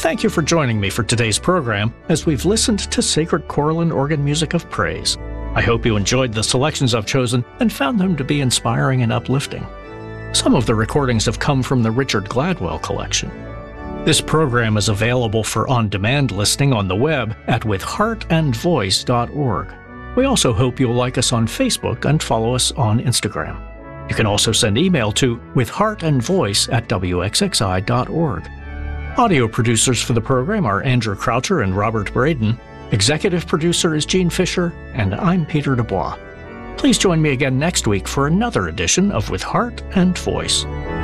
thank you for joining me for today's program as we've listened to sacred choral and organ music of praise. I hope you enjoyed the selections I've chosen and found them to be inspiring and uplifting. Some of the recordings have come from the Richard Gladwell collection. This program is available for on-demand listening on the web at withheartandvoice.org. We also hope you'll like us on Facebook and follow us on Instagram. You can also send email to withheartandvoice@wxxi.org. Audio producers for the program are Andrew Croucher and Robert Braden. Executive producer is Gene Fisher, and I'm Peter Dubois. Please join me again next week for another edition of With Heart and Voice.